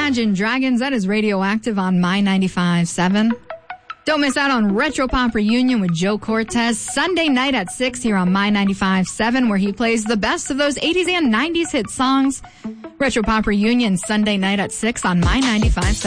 Imagine Dragons. That is Radioactive on My 95.7. Don't miss out on Retro Pop Reunion with Joe Cortez Sunday night at 6 here on My 95.7, where he plays the best of those 80s and 90s hit songs. Retro Pop Reunion Sunday night at 6 on My 95.7.